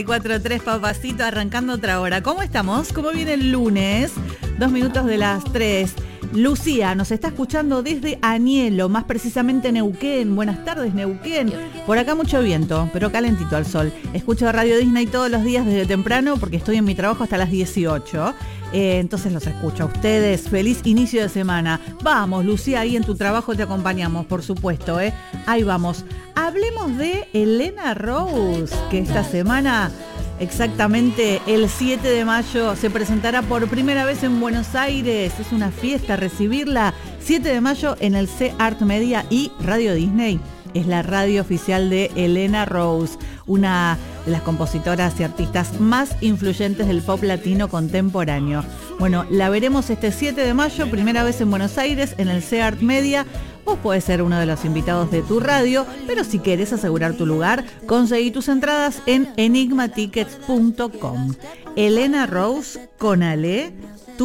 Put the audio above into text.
4-3, papacito, arrancando otra hora. ¿Cómo estamos? ¿Cómo viene el lunes? 2 minutos de las 3. Lucía nos está escuchando desde Anielo, más precisamente Neuquén. Buenas tardes, Neuquén. Por acá mucho viento, pero calentito al sol. Escucho Radio Disney todos los días desde temprano porque estoy en mi trabajo hasta las 18. Entonces los escucho a ustedes. Feliz inicio de semana. Vamos, Lucía, ahí en tu trabajo te acompañamos, por supuesto. Ahí vamos. Hablemos de Elena Rose, que esta semana, exactamente el 7 de mayo, se presentará por primera vez en Buenos Aires. Es una fiesta recibirla. 7 de mayo en el C-Art Media y Radio Disney. Es la radio oficial de Elena Rose, una de las compositoras y artistas más influyentes del pop latino contemporáneo. Bueno, la veremos este 7 de mayo, primera vez en Buenos Aires, en el C-Art Media. Vos podés ser uno de los invitados de tu radio, pero si querés asegurar tu lugar, conseguí tus entradas en enigmatickets.com. Elena Rose con Ale,